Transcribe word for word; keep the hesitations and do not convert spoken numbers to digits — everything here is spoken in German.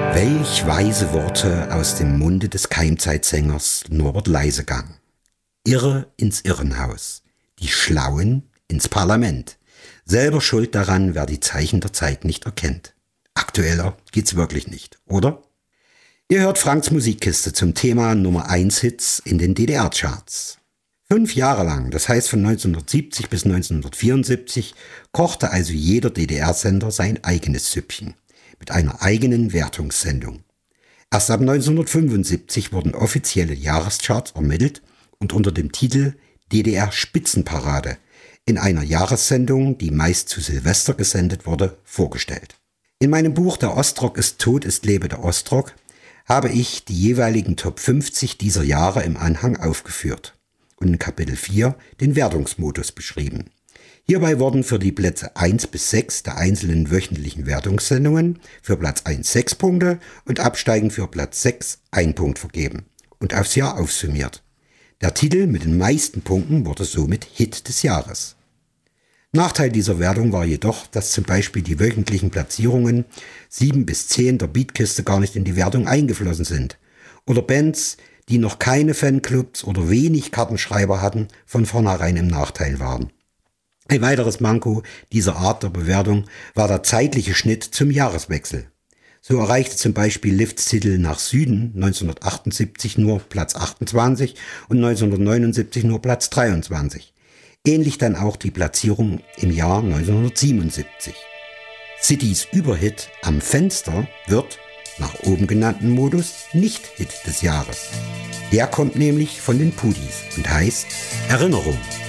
Welch weise Worte aus dem Munde des Keimzeitsängers Norbert Leisegang. Irre ins Irrenhaus, die Schlauen ins Parlament. Selber schuld daran, wer die Zeichen der Zeit nicht erkennt. Aktueller geht's wirklich nicht, oder? Ihr hört Franks Musikkiste zum Thema Nummer eins Hits in den D D R-Charts. Fünf Jahre lang, das heißt von neunzehnhundertsiebzig bis neunzehnhundertvierundsiebzig, kochte also jeder D D R-Sender sein eigenes Süppchen mit einer eigenen Wertungssendung. Erst ab neunzehnhundertfünfundsiebzig wurden offizielle Jahrescharts ermittelt und unter dem Titel D D R-Spitzenparade in einer Jahressendung, die meist zu Silvester gesendet wurde, vorgestellt. In meinem Buch Der Ostrock ist tot, es lebe der Ostrock habe ich die jeweiligen Top fünfzig dieser Jahre im Anhang aufgeführt und in Kapitel vier den Wertungsmodus beschrieben. Hierbei wurden für die Plätze eins bis sechs der einzelnen wöchentlichen Wertungssendungen für Platz eins sechs Punkte und absteigend für Platz sechs ein Punkt vergeben und aufs Jahr aufsummiert. Der Titel mit den meisten Punkten wurde somit Hit des Jahres. Nachteil dieser Wertung war jedoch, dass zum Beispiel die wöchentlichen Platzierungen sieben bis zehn der Beatkiste gar nicht in die Wertung eingeflossen sind oder Bands, die noch keine Fanclubs oder wenig Kartenschreiber hatten, von vornherein im Nachteil waren. Ein weiteres Manko dieser Art der Bewertung war der zeitliche Schnitt zum Jahreswechsel. So erreichte zum Beispiel Lifts Titel Nach Süden neunzehnhundertachtundsiebzig nur Platz achtundzwanzig und neunzehnhundertneunundsiebzig nur Platz dreiundzwanzig. Ähnlich dann auch die Platzierung im Jahr neunzehnhundertsiebenundsiebzig. Citys Überhit Am Fenster wird, nach oben genannten Modus, nicht Hit des Jahres. Der kommt nämlich von den Pudis und heißt Erinnerung.